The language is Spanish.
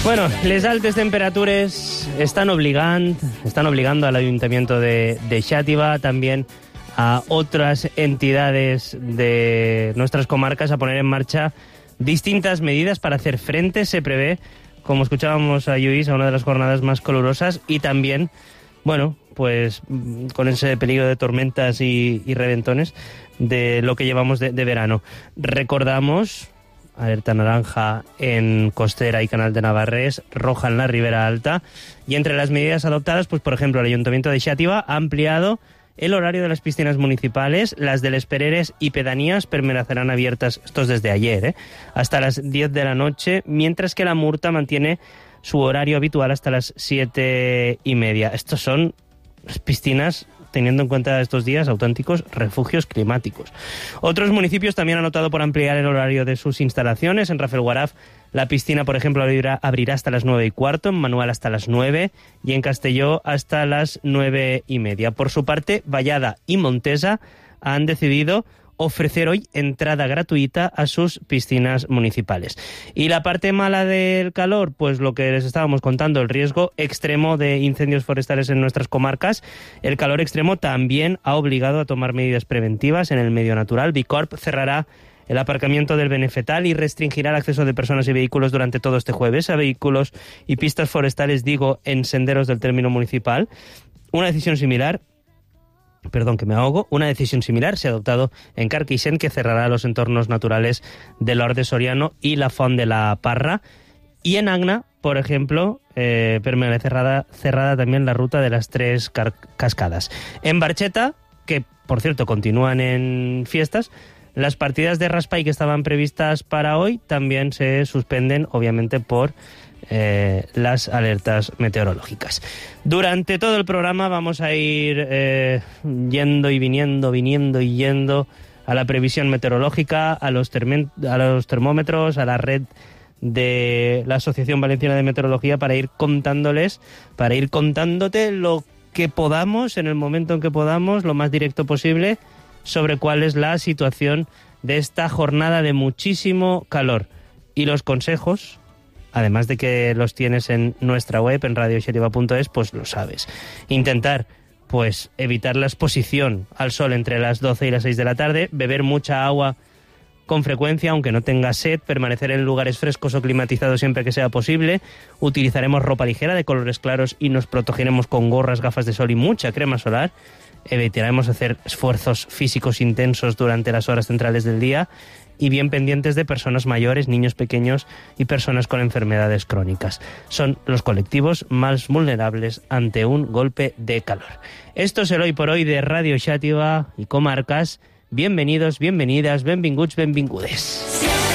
Bueno, les altes temperatures estan obligando al Ayuntamiento de Xàtiva, también a otras entidades de nuestras comarcas a poner en marcha distintas medidas para hacer frente. Se prevé, como escuchábamos a Lluís, a una de las jornadas más calurosas y también, bueno, pues con ese peligro de tormentas y reventones de lo que llevamos de verano. Recordamos: alerta naranja en Costera y Canal de Navarrés, roja en la Ribera Alta. Y entre las medidas adoptadas, pues por ejemplo, el Ayuntamiento de Xàtiva ha ampliado el horario de las piscinas municipales. Las de Les Pereres y pedanías permanecerán abiertas, esto es desde ayer, hasta las 10 de la noche, mientras que la Murta mantiene su horario habitual hasta las 7:30. Estos son las piscinas, teniendo en cuenta estos días, auténticos refugios climáticos. Otros municipios también han optado por ampliar el horario de sus instalaciones. En Rafelguaraf, la piscina, por ejemplo, abrirá hasta las 9:15, en Manuel hasta las 9 y en Castelló hasta las 9:30. Por su parte, Vallada y Montesa han decidido ofrecer hoy entrada gratuita a sus piscinas municipales. Y la parte mala del calor, pues lo que les estábamos contando, el riesgo extremo de incendios forestales en nuestras comarcas. El calor extremo también ha obligado a tomar medidas preventivas en el medio natural. Bicorp cerrará el aparcamiento del Benefetal y restringirá el acceso de personas y vehículos durante todo este jueves a vehículos y pistas forestales, en senderos del término municipal. Una decisión similar se ha adoptado en Carquixent, que cerrará los entornos naturales de l'Hort de Soriano y la Font de la Parra. Y en Agna, por ejemplo, permanece cerrada también la ruta de las Tres Cascadas. En Barxeta, que por cierto continúan en fiestas, las partidas de Raspai que estaban previstas para hoy también se suspenden, obviamente por las alertas meteorológicas. Durante todo el programa vamos a ir yendo y viniendo a la previsión meteorológica, a los termómetros, a la red de la Asociación Valenciana de Meteorología, para ir contándote lo que podamos, en el momento en que podamos, lo más directo posible, sobre cuál es la situación de esta jornada de muchísimo calor. Y los consejos, además de que los tienes en nuestra web, en radioxàtiva.es, pues lo sabes. Intentar, pues, evitar la exposición al sol entre las 12 y las 6 de la tarde, beber mucha agua con frecuencia, aunque no tengas sed, permanecer en lugares frescos o climatizados siempre que sea posible. Utilizaremos ropa ligera de colores claros y nos protegeremos con gorras, gafas de sol y mucha crema solar. Evitaremos hacer esfuerzos físicos intensos durante las horas centrales del día y bien pendientes de personas mayores, niños pequeños y personas con enfermedades crónicas. Son los colectivos más vulnerables ante un golpe de calor. Esto es el Hoy por Hoy de Radio Xàtiva y comarcas. Bienvenidos, bienvenidas, benvinguts, benvingudes.